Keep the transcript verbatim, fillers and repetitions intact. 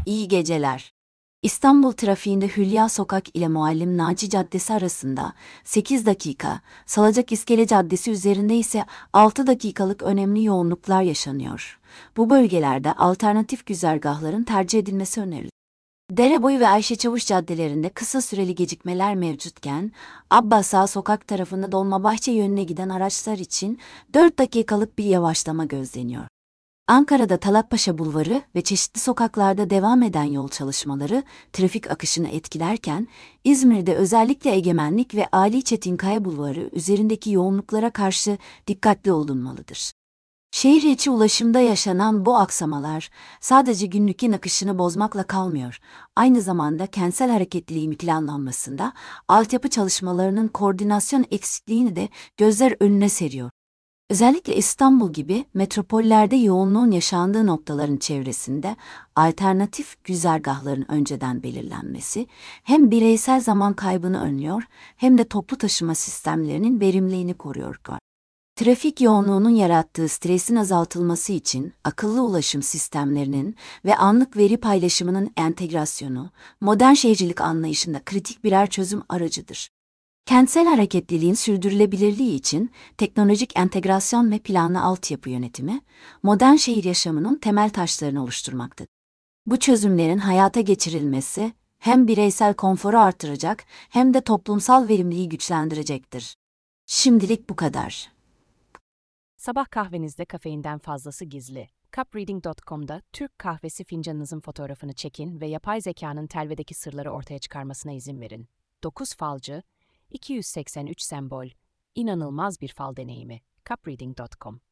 İyi geceler. İstanbul trafiğinde Hülya Sokak ile Muallim Naci Caddesi arasında sekiz dakika, Salacak İskele Caddesi üzerinde ise altı dakikalık önemli yoğunluklar yaşanıyor. Bu bölgelerde alternatif güzergahların tercih edilmesi önerilir. Dereboyu ve Ayşe Çavuş caddelerinde kısa süreli gecikmeler mevcutken, Abbas Ağa Sokak tarafında Dolmabahçe yönüne giden araçlar için dört dakikalık bir yavaşlama gözleniyor. Ankara'da Talatpaşa Bulvarı ve çeşitli sokaklarda devam eden yol çalışmaları trafik akışını etkilerken, İzmir'de özellikle Egemenlik ve Ali Çetinkaya Bulvarı üzerindeki yoğunluklara karşı dikkatli olunmalıdır. Şehir içi ulaşımda yaşanan bu aksamalar sadece günlük akışını bozmakla kalmıyor, aynı zamanda kentsel hareketliliğin planlanmasında altyapı çalışmalarının koordinasyon eksikliğini de gözler önüne seriyor. Özellikle İstanbul gibi metropollerde yoğunluğun yaşandığı noktaların çevresinde alternatif güzergahların önceden belirlenmesi hem bireysel zaman kaybını önlüyor hem de toplu taşıma sistemlerinin verimliliğini koruyor. Trafik yoğunluğunun yarattığı stresin azaltılması için akıllı ulaşım sistemlerinin ve anlık veri paylaşımının entegrasyonu, modern şehircilik anlayışında kritik birer çözüm aracıdır. Kentsel hareketliliğin sürdürülebilirliği için teknolojik entegrasyon ve planlı altyapı yönetimi, modern şehir yaşamının temel taşlarını oluşturmaktadır. Bu çözümlerin hayata geçirilmesi hem bireysel konforu artıracak hem de toplumsal verimliliği güçlendirecektir. Şimdilik bu kadar. Sabah kahvenizde kafeinden fazlası gizli. cup reading nokta com'da Türk kahvesi fincanınızın fotoğrafını çekin ve yapay zekanın telvedeki sırları ortaya çıkarmasına izin verin. dokuz falcı, iki yüz seksen üç sembol, inanılmaz bir fal deneyimi. cup reading nokta com